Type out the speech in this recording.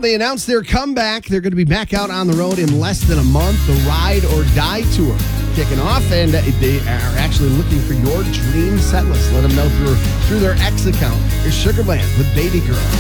they announced their comeback. They're going to be back out on the road in less than a month. The Ride or Die Tour kicking off, and they are actually looking for your dream set list. Let them know through their X account. Here's Sugar Land with Baby Girl.